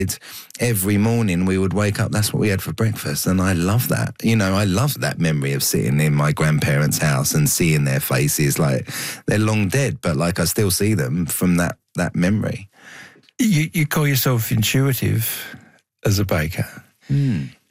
every morning we would wake up, that's what we had for breakfast. And I love that. You know, I love that memory of sitting in my grandparents' house and seeing their faces. Like, they're long dead, but like I still see them from that memory. You call yourself intuitive as a baker.